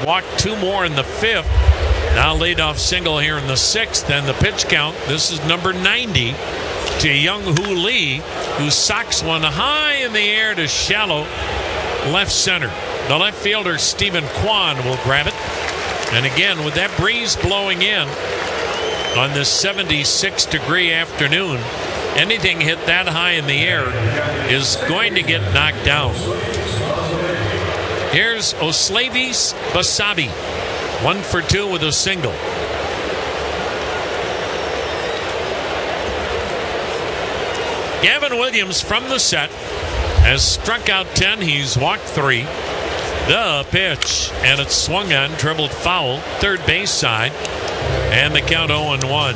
walked 2 more in the 5th. Now leadoff single here in the 6th. And the pitch count, this is number 90 to Young-Hoo Lee, who socks one high in the air to shallow left center. The left fielder, Stephen Kwan, will grab it. And again, with that breeze blowing in on this 76-degree afternoon, anything hit that high in the air is going to get knocked down. Here's Oslavis Basabe, 1 for 2 with a single. Gavin Williams from the set has struck out 10. He's walked 3. The pitch, and it's swung on, dribbled foul, third base side, and the count 0-1.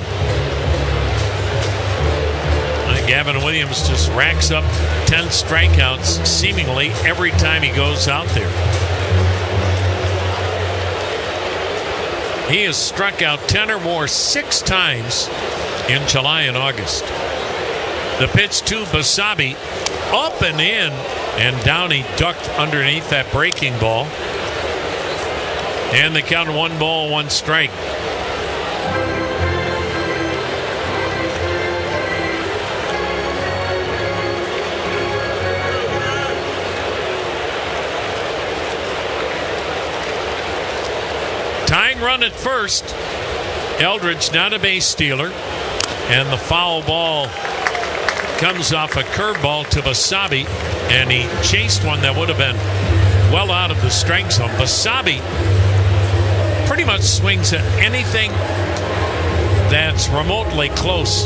Gavin Williams just racks up 10 strikeouts seemingly every time he goes out there. He has struck out 10 or more 6 times in July and August. The pitch to Basabe, up and in, and down. He ducked underneath that breaking ball. And the count 1 ball, 1 strike. Tying run at first. Eldridge not a base stealer. And the foul ball comes off a curveball to Basabe, and he chased one that would have been well out of the strike zone. Basabe pretty much swings at anything that's remotely close.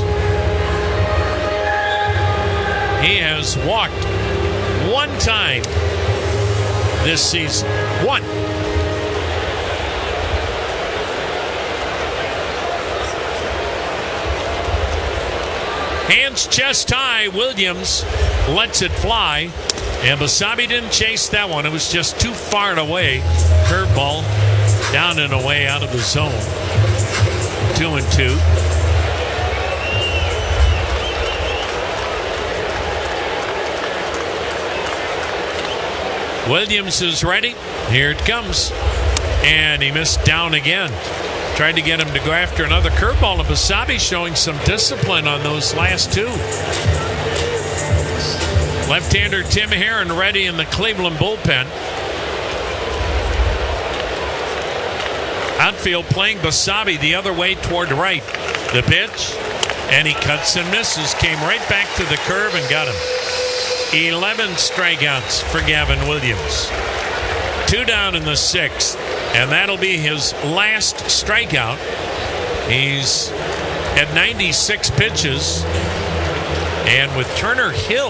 He has walked 1 time this season. 1. Hands chest high. Williams lets it fly. And Basabe didn't chase that one. It was just too far and away. Curveball down and away out of the zone. 2-2. Williams is ready. Here it comes. And he missed down again. Tried to get him to go after another curveball, and Basabe showing some discipline on those last 2. Left-hander Tim Herron ready in the Cleveland bullpen. Outfield playing Basabe the other way toward right. The pitch, and he cuts and misses. Came right back to the curve and got him. 11 strikeouts for Gavin Williams. 2 down in the 6th. And that'll be his last strikeout. He's at 96 pitches. And with Turner Hill,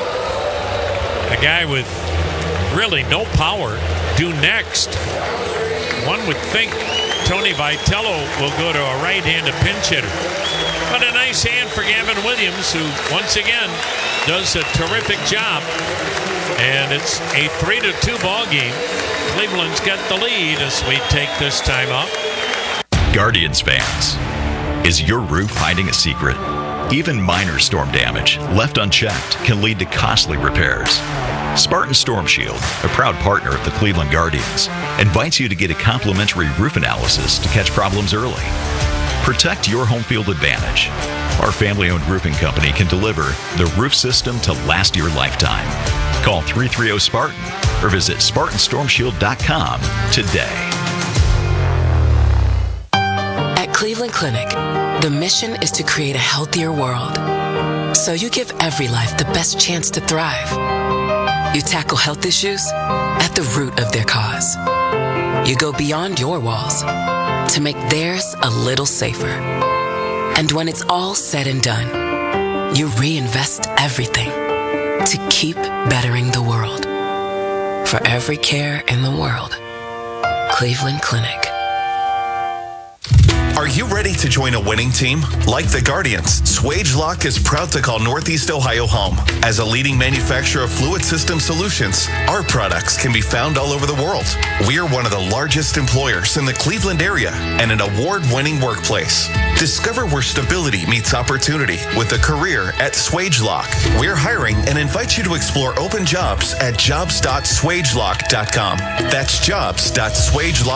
a guy with really no power, due next, one would think Tony Vitello will go to a right-handed pinch hitter. But a nice hand for Gavin Williams, who once again does a terrific job. And it's a 3-2 ball game. Cleveland's got the lead as we take this time up. Guardians fans, is your roof hiding a secret? Even minor storm damage left unchecked can lead to costly repairs. Spartan Storm Shield, a proud partner of the Cleveland Guardians, invites you to get a complimentary roof analysis to catch problems early. Protect your home field advantage. Our family-owned roofing company can deliver the roof system to last your lifetime. Call 330-SPARTAN or visit SpartanStormShield.com today. At Cleveland Clinic, the mission is to create a healthier world. So you give every life the best chance to thrive. You tackle health issues at the root of their cause. You go beyond your walls to make theirs a little safer. And when it's all said and done, you reinvest everything to keep bettering the world. For every care in the world, Cleveland Clinic. Are you ready to join a winning team? Like the Guardians, Swagelok is proud to call Northeast Ohio home. As a leading manufacturer of fluid system solutions, our products can be found all over the world. We are one of the largest employers in the Cleveland area and an award-winning workplace. Discover where stability meets opportunity with a career at Swagelok. We're hiring and invite you to explore open jobs at jobs.swagelok.com. That's jobs.swagelok.com.